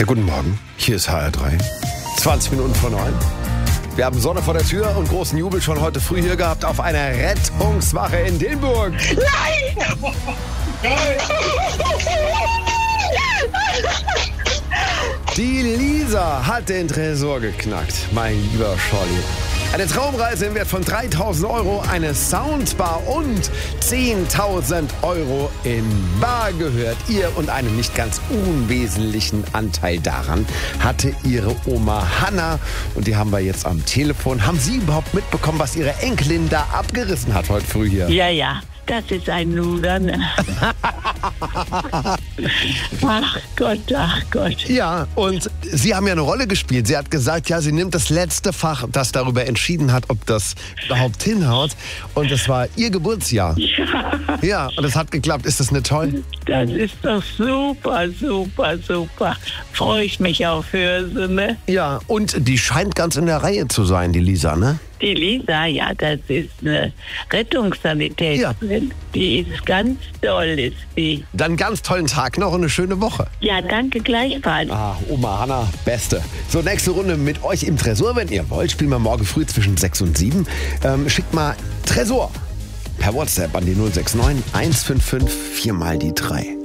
Ja, guten Morgen. Hier ist HR3. 20 Minuten vor 9. Wir haben Sonne vor der Tür und großen Jubel schon heute früh hier gehabt auf einer Rettungswache in Dillenburg. Nein! Die Lisa hat den Tresor geknackt, mein lieber Scholli. Eine Traumreise im Wert von 3.000 Euro, eine Soundbar und 10.000 Euro in bar gehört ihr, und einen nicht ganz unwesentlichen Anteil daran hatte ihre Oma Hanna, und die haben wir jetzt am Telefon. Haben Sie überhaupt mitbekommen, was Ihre Enkelin da abgerissen hat heute früh hier? Ja, das ist ein Luder. Ne? Ach Gott. Ja, und Sie haben ja eine Rolle gespielt. Sie hat gesagt, ja, sie nimmt das letzte Fach, das darüber entschieden hat, ob das überhaupt hinhaut. Und es war Ihr Geburtsjahr. Ja, und es hat geklappt. Ist das nicht toll? Das ist doch super. Freue ich mich auch für sie, ne? Ja, und die scheint ganz in der Reihe zu sein, die Lisa, ne? Die Lisa, ja, das ist eine Rettungssanitäterin. Ja. Die ist ganz toll, ist die. Dann ganz tollen Tag noch und eine schöne Woche. Ja, danke gleichfalls. Oma Hanna, Beste. So, nächste Runde mit euch im Tresor, wenn ihr wollt. Spielen wir morgen früh zwischen 6 und 7. Schickt mal Tresor per WhatsApp an die 069 155 4 mal die 3.